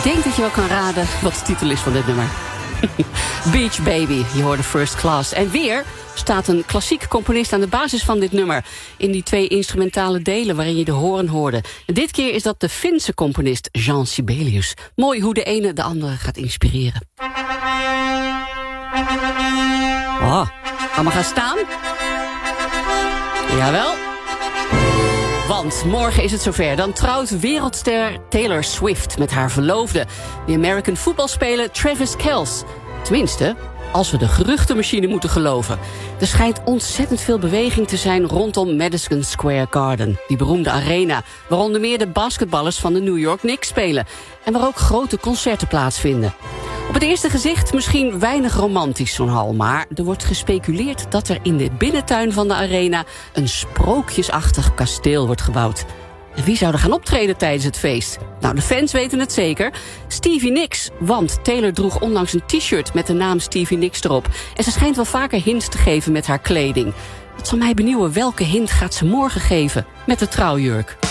denk dat je wel kan raden wat de titel is van dit nummer. Beach Baby, je hoorde First Class. En weer staat een klassiek componist aan de basis van dit nummer, in die 2 instrumentale delen waarin je de hoorn hoorde. En dit keer is dat de Finse componist Jean Sibelius. Mooi hoe de ene de andere gaat inspireren. Oh, gaan we gaan staan? Jawel. Want morgen is het zover. Dan trouwt wereldster Taylor Swift met haar verloofde, de American voetbalspeler Travis Kelce. Tenminste, als we de geruchtenmachine moeten geloven. Er schijnt ontzettend veel beweging te zijn rondom Madison Square Garden, die beroemde arena, waar onder meer de basketballers van de New York Knicks spelen en waar ook grote concerten plaatsvinden. Op het eerste gezicht misschien weinig romantisch zo'n hal, maar er wordt gespeculeerd dat er in de binnentuin van de arena een sprookjesachtig kasteel wordt gebouwd. En wie zou er gaan optreden tijdens het feest? Nou, de fans weten het zeker. Stevie Nicks, want Taylor droeg onlangs een t-shirt met de naam Stevie Nicks erop. En ze schijnt wel vaker hints te geven met haar kleding. Het zal mij benieuwen welke hint gaat ze morgen geven met de trouwjurk.